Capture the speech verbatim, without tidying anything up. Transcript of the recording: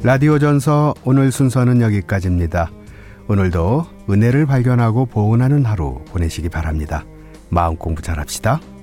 라디오 전서 오늘 순서는 여기까지입니다. 오늘도 은혜를 발견하고 보은하는 하루 보내시기 바랍니다. 마음 공부 잘합시다.